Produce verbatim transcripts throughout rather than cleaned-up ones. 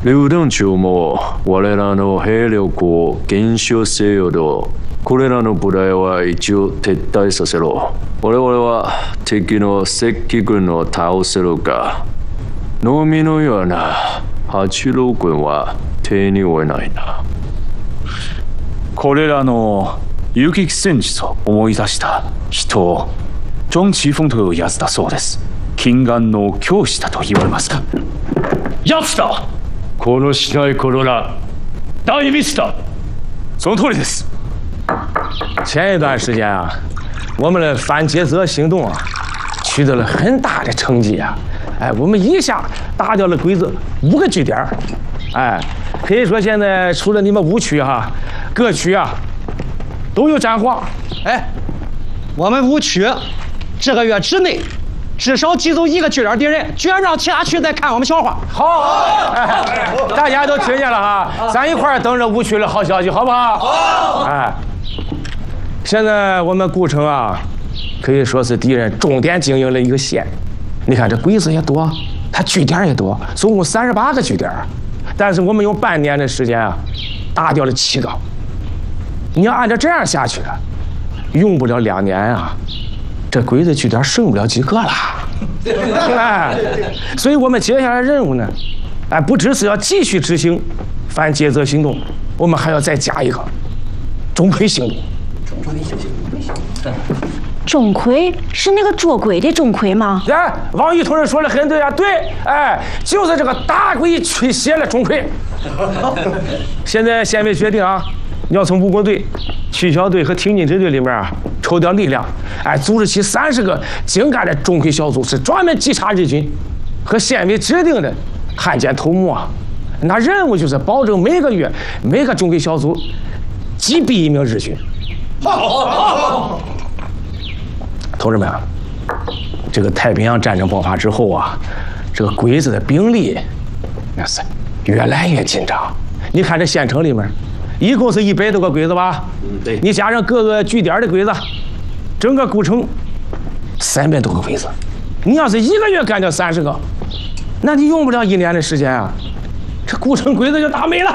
榴弾町も我らの兵力を減少せよと、これらの部隊は一応撤退させろ。我々は敵の赤軍を倒せるが、農民のような八郎軍は手に負えないな。 これらの遊撃戦術を思い出した人を張奇峰というやつだそうです。禁眼の教師だと言われますか。 やつだ。殺しない頃ら大ミスだ。 その通りです。 前一段时间啊，我们的反劫泽行动啊，取得了很大的成绩啊！哎，我们一下打掉了鬼子五个据点，哎，可以说现在除了你们五区哈，各区啊都有战况。 哎，我们五区这个月之内至少击走一个据点敌人，绝不让其他区再看我们笑话。 好，哎，大家都听见了哈，咱一块儿等着五区的好消息，好不好？好。哎，现在我们古城啊，可以说是敌人重点经营的一个县。你看这鬼子也多，他据点也多，总共三十八个据点，但是我们用半年的时间啊，打掉了七个。你要按照这样下去，用不了两年啊，这鬼子据点剩不了几个了。哎，所以我们接下来任务呢，哎，不只是要继续执行反劫泽行动，我们还要再加一个钟馗行动。钟馗行动。 钟馗是那个捉鬼的钟馗吗？ 哎，王玉同志说的很对啊，对，哎，就是这个打鬼驱邪的钟馗。现在县委决定啊，要从武工队、区小队和挺进支队里面啊抽调力量，哎，组织起三十个精干的钟馗小组，是专门稽查日军和县委指定的汉奸头目啊。那任务就是保证每个月每个钟馗小组击毙一名日军。好，好，好。同志们啊，这个太平洋战争爆发之后啊，这个鬼子的兵力那是越来越紧张。你看这县城里面，一共是一百多个鬼子吧？嗯，对。你加上各个据点的鬼子，整个古城三百多个鬼子。你要是一个月干掉三十个，那你用不了一年的时间啊，这古城鬼子就打没了。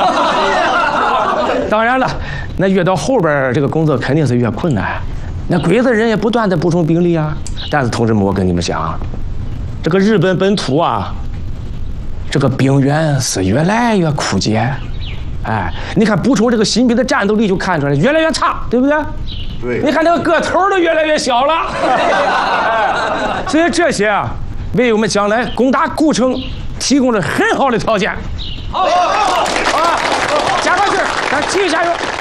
当然了，那越到后边这个工作肯定是越困难。那鬼子人也不断的补充兵力啊，但是同志们，我跟你们讲，这个日本本土啊，这个兵源是越来越枯竭，哎，你看补充这个新兵的战斗力就看出来越来越差，对不对？对。你看这个个头都越来越小了，哎，所以这些啊，为我们将来攻打古城提供了很好的条件。好，好，好，啊，加把劲儿，咱继续加油。